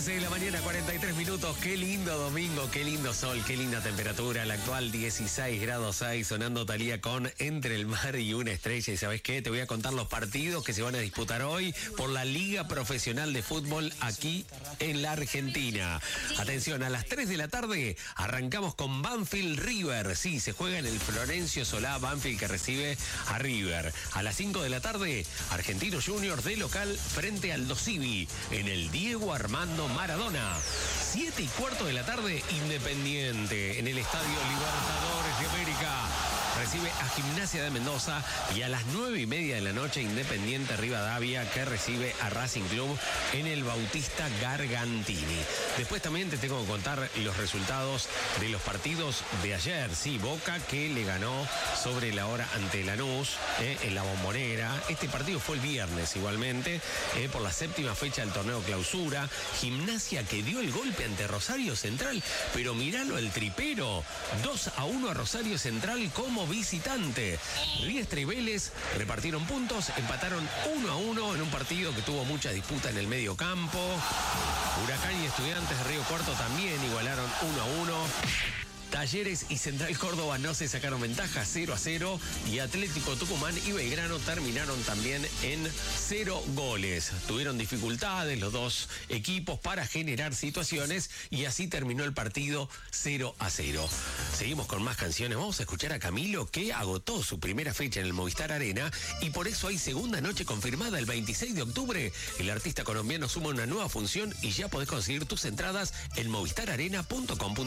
11 de la mañana, 43 minutos. Qué lindo domingo, qué lindo sol, qué linda temperatura. La actual 16 grados 6, sonando Thalía con Entre el mar y una estrella. Y ¿sabes qué? Te voy a contar los partidos que se van a disputar hoy por la Liga Profesional de Fútbol aquí en la Argentina. Atención, a las 3 de la tarde arrancamos con Banfield River. Sí, se juega en el Florencio Solá, Banfield que recibe a River. A las 5 de la tarde, Argentinos Juniors de local frente al Dosivi en el Diego Armando Maradona. 7:15 de la tarde, Independiente en el Estadio Libertadores de América recibe a Gimnasia de Mendoza, y a las 9:30 de la noche, Independiente Rivadavia que recibe a Racing Club en el Bautista Gargantini. Después también te tengo que contar los resultados de los partidos de ayer. Sí, Boca que le ganó sobre la hora ante Lanús en la Bombonera. Este partido fue el viernes igualmente, por la 7ª fecha del torneo clausura. Gimnasia que dio el golpe ante Rosario Central, pero miralo el tripero, 2-1 a Rosario Central como visitante. Riestra y Vélez repartieron puntos, empataron 1-1 en un partido que tuvo mucha disputa en el medio campo. Huracán y Estudiantes de Río Cuarto también igualaron 1-1. Talleres y Central Córdoba no se sacaron ventaja, 0-0, y Atlético Tucumán y Belgrano terminaron también en 0 goles. Tuvieron dificultades los dos equipos para generar situaciones y así terminó el partido 0-0. Seguimos con más canciones. Vamos a escuchar a Camilo, que agotó su primera fecha en el Movistar Arena y por eso hay segunda noche confirmada el 26 de octubre. El artista colombiano suma una nueva función y ya podés conseguir tus entradas en movistararena.com.